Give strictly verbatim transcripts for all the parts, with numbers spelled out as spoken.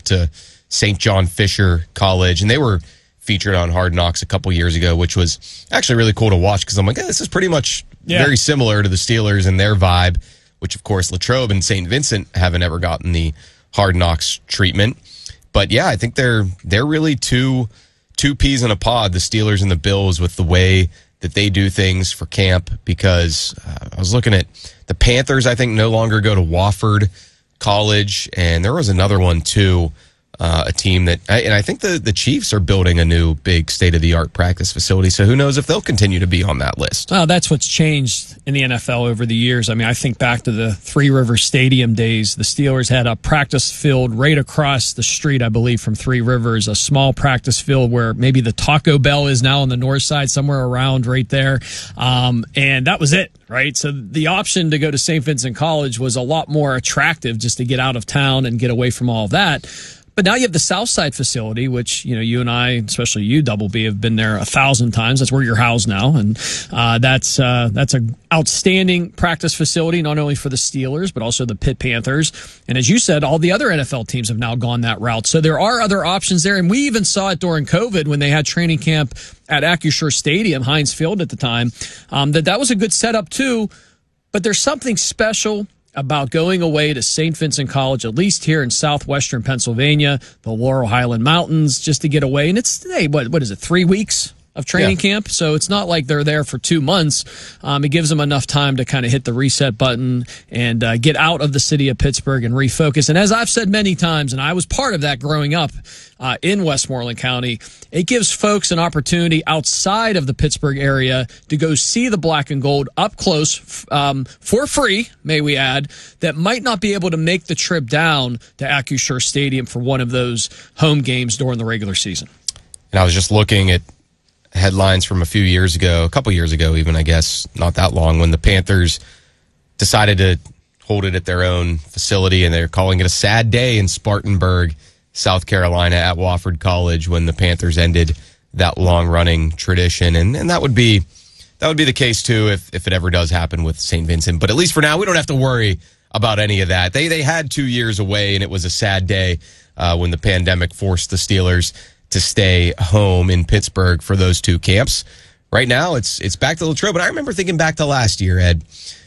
to Saint John Fisher College, and they were featured on Hard Knocks a couple years ago, which was actually really cool to watch because I'm like, hey, this is pretty much yeah. very similar to the Steelers and their vibe, which, of course, Latrobe and Saint Vincent haven't ever gotten the Hard Knocks treatment. But, yeah, I think they're they're really two, two peas in a pod, the Steelers and the Bills, with the way that they do things for camp, because uh, I was looking at the Panthers, I think, no longer go to Wofford College, and there was another one, too, uh, a team that, and I think the, the Chiefs are building a new big state-of-the-art practice facility, so who knows if they'll continue to be on that list. Well, that's what's changed in the N F L over the years. I mean, I think back to the Three Rivers Stadium days. The Steelers had a practice field right across the street, I believe, from Three Rivers, a small practice field where maybe the Taco Bell is now on the north side, somewhere around right there. Um, and that was it, right? So the option to go to Saint Vincent College was a lot more attractive just to get out of town and get away from all of that. But now you have the Southside facility, which, you know, you and I, especially you, Double B, have been there a thousand times. That's where you're housed now. And uh, that's uh, that's an outstanding practice facility, not only for the Steelers, but also the Pitt Panthers. And as you said, all the other N F L teams have now gone that route. So there are other options there. And we even saw it during COVID when they had training camp at Acrisure Stadium, Heinz Field at the time, um, that that was a good setup too. But there's something special about going away to Saint Vincent College, at least here in southwestern Pennsylvania, the Laurel Highland Mountains, just to get away. And it's, hey, what what is it, three weeks of training yeah. camp? So it's not like they're there for two months. Um, it gives them enough time to kind of hit the reset button and uh, get out of the city of Pittsburgh and refocus. And as I've said many times, and I was part of that growing up uh, in Westmoreland County, it gives folks an opportunity outside of the Pittsburgh area to go see the black and gold up close um, for free, may we add, that might not be able to make the trip down to Acrisure Stadium for one of those home games during the regular season. And I was just looking at headlines from a few years ago, a couple years ago even, I guess, not that long, when the Panthers decided to hold it at their own facility, and they're calling it a sad day in Spartanburg, South Carolina, at Wofford College, when the Panthers ended that long-running tradition. And, and that would be that would be the case, too, if, if it ever does happen with Saint Vincent. But at least for now, we don't have to worry about any of that. They, they had two years away, and it was a sad day uh, when the pandemic forced the Steelers to stay home in Pittsburgh for those two camps. Right now, it's it's back to Latrobe. But I remember thinking back to last year, Ed.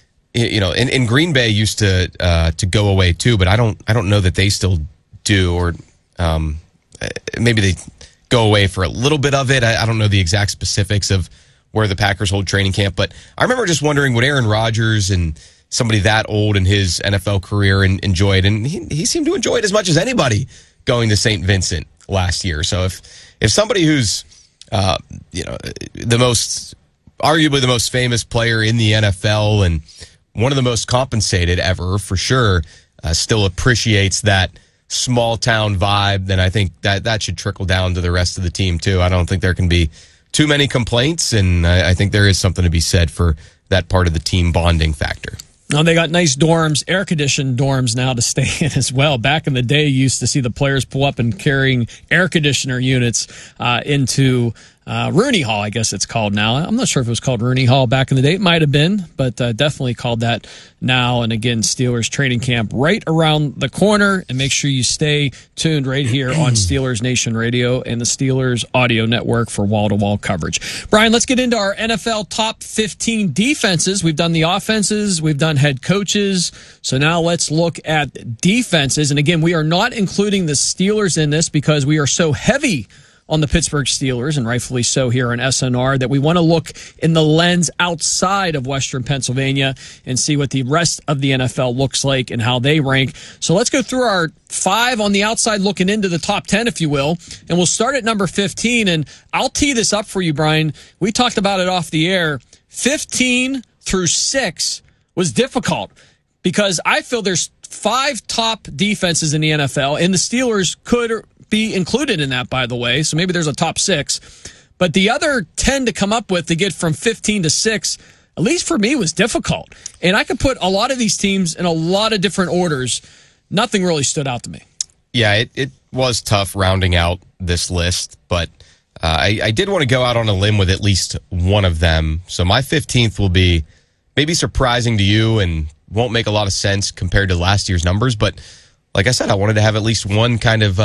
You know, in, in Green Bay used to uh, to go away too, but I don't I don't know that they still do, or um, maybe they go away for a little bit of it. I, I don't know the exact specifics of where the Packers hold training camp, but I remember just wondering, would Aaron Rodgers and somebody that old in his N F L career and enjoy it? And he he seemed to enjoy it as much as anybody going to Saint Vincent last year. So if if somebody who's uh, you know the most arguably the most famous player in the N F L and one of the most compensated ever for sure uh, still appreciates that small town vibe, then I think that that should trickle down to the rest of the team too. I don't think there can be too many complaints, and I, I think there is something to be said for that part of the team bonding factor. No, they got nice dorms, air-conditioned dorms now to stay in as well. Back in the day, you used to see the players pull up and carrying air conditioner units uh, into uh, Rooney Hall, I guess it's called now. I'm not sure if it was called Rooney Hall back in the day. It might have been, but uh, definitely called that now. And again, Steelers training camp right around the corner. And make sure you stay tuned right here on Steelers Nation Radio and the Steelers Audio Network for wall-to-wall coverage. Brian, let's get into our N F L top fifteen defenses. We've done the offenses. We've done head coaches. So now let's look at defenses. And again, we are not including the Steelers in this because we are so heavy on the Pittsburgh Steelers, and rightfully so here on S N R, that we want to look in the lens outside of Western Pennsylvania and see what the rest of the N F L looks like and how they rank. So let's go through our five on the outside looking into the top ten, if you will, and we'll start at number fifteen. And I'll tee this up for you, Brian. We talked about it off the air. fifteen through six was difficult because I feel there's five top defenses in the N F L, and the Steelers could be included in that, by the way. So maybe there's a top six. But the other ten to come up with to get from fifteen to six, at least for me, was difficult. And I could put a lot of these teams in a lot of different orders. Nothing really stood out to me. Yeah, it, it was tough rounding out this list, but uh, I, I did want to go out on a limb with at least one of them. So my fifteenth will be maybe surprising to you and won't make a lot of sense compared to last year's numbers. But like I said, I wanted to have at least one kind of